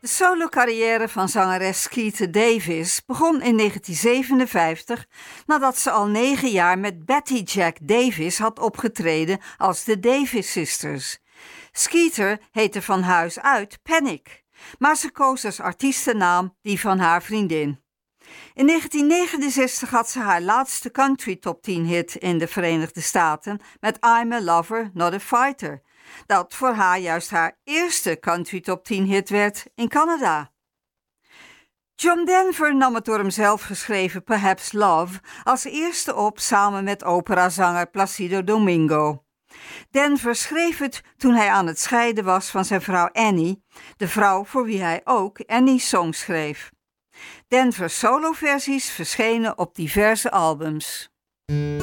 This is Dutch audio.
De solo-carrière van zangeres Skeeter Davis begon in 1957 nadat ze al 9 jaar met Betty Jack Davis had opgetreden als de Davis Sisters. Skeeter heette van huis uit Panic, maar ze koos als artiestennaam die van haar vriendin. In 1969 had ze haar laatste country top 10 hit in de Verenigde Staten met I'm a Lover, Not a Fighter, dat voor haar juist haar eerste country top 10 hit werd in Canada. John Denver nam het door hemzelf geschreven Perhaps Love als eerste op samen met operazanger Placido Domingo. Denver schreef het toen hij aan het scheiden was van zijn vrouw Annie, de vrouw voor wie hij ook Annie's songs schreef. Denver's soloversies verschenen op diverse albums.